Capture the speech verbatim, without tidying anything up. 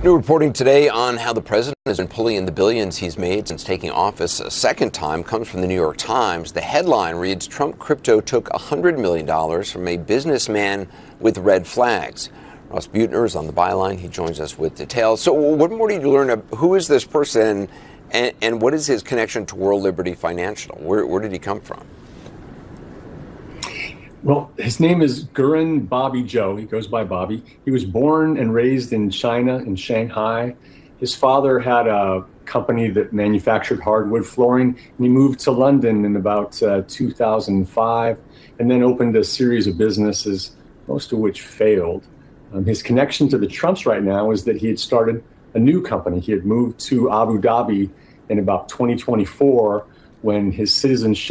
New reporting today on how the president has been pulling in the billions he's made since taking office a second time comes from the New York Times. The headline reads, Trump crypto took one hundred million dollars from a businessman with red flags. Ross Buettner is on the byline. He joins us with details. So what more did you learn of who is this person and, and what is his connection to World Liberty Financial? Where, where did he come from? Well, his name is Gurren Bobby Joe. He goes by Bobby. He was born and raised in China, in Shanghai. His father had a company that manufactured hardwood flooring, and he moved to London in about uh, two thousand five and then opened a series of businesses, most of which failed. Um, his connection to the Trumps right now is that he had started a new company. He had moved to Abu Dhabi in about twenty twenty-four when his citizenship